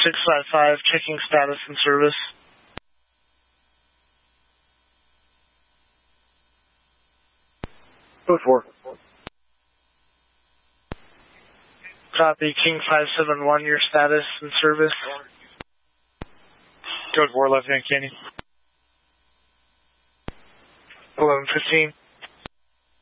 655, checking status and service. Code 4. Copy, King 571, your status and service. Code 4, Lieutenant Kenny. 1115.